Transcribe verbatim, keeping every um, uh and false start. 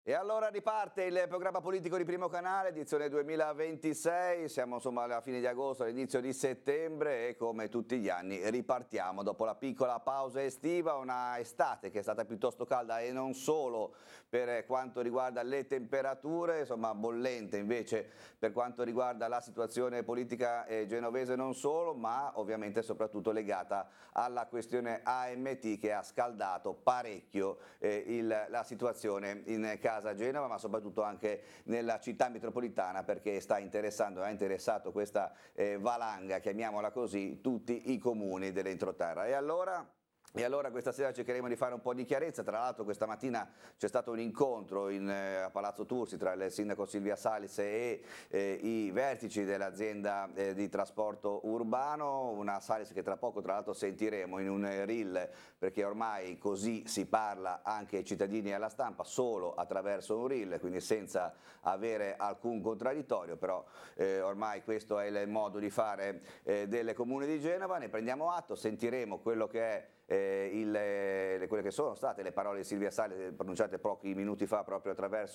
E allora riparte il programma politico di Primo Canale, edizione duemilaventisei, siamo insomma alla fine di agosto, all'inizio di settembre e come tutti gli anni ripartiamo dopo la piccola pausa estiva, una estate che è stata piuttosto calda e non solo per quanto riguarda le temperature, insomma bollente invece per quanto riguarda la situazione politica eh, genovese non solo, ma ovviamente soprattutto legata alla questione A M T che ha scaldato parecchio eh, il, la situazione in casa a Genova, ma soprattutto anche nella città metropolitana, perché sta interessando, ha interessato questa eh, valanga, chiamiamola così, tutti i comuni dell'entroterra. E allora... E allora questa sera cercheremo di fare un po' di chiarezza. Tra l'altro questa mattina c'è stato un incontro in, eh, a Palazzo Tursi tra il sindaco Silvia Salis e eh, i vertici dell'azienda eh, di trasporto urbano, una Salis che tra poco tra l'altro sentiremo in un reel, perché ormai così si parla anche ai cittadini e alla stampa, solo attraverso un reel, quindi senza avere alcun contraddittorio, però eh, ormai questo è il modo di fare eh, del Comune di Genova. Ne prendiamo atto, sentiremo quello che è Eh, il, le, quelle che sono state le parole di Silvia Salis pronunciate pochi minuti fa proprio attraverso